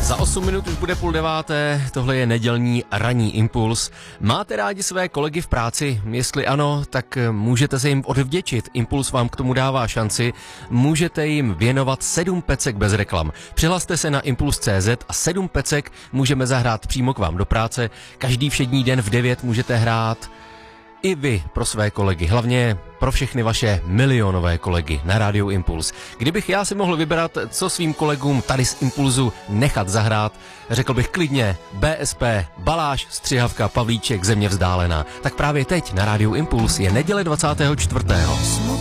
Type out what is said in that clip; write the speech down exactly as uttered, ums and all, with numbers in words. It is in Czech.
Za osm minut už bude půl deváté, tohle je nedělní ranní impuls. Máte rádi své kolegy v práci? Jestli ano, tak můžete se jim odvděčit. Impuls vám k tomu dává šanci. Můžete jim věnovat sedm pecek bez reklam. Přihlaste se na impuls tečka cé zet a sedm pecek můžeme zahrát přímo k vám do práce. Každý všední den v devět můžete hrát i vy pro své kolegy, hlavně pro všechny vaše milionové kolegy na Rádiu Impuls. Kdybych já si mohl vybrat, co svým kolegům tady z Impulzu nechat zahrát, řekl bych klidně bé es pé, Baláš, Střihavka, Pavlíček, Země vzdálená. Tak právě teď na Rádiu Impuls je neděle dvacátého čtvrtého